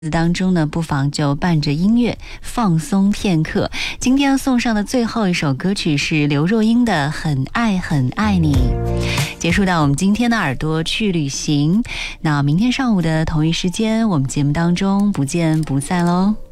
当中呢，不妨就伴着音乐放松片刻。今天要送上的最后一首歌曲是刘若英的《很爱很爱你》。结束到我们今天的耳朵去旅行，那明天上午的同一时间，我们节目当中不见不散喽。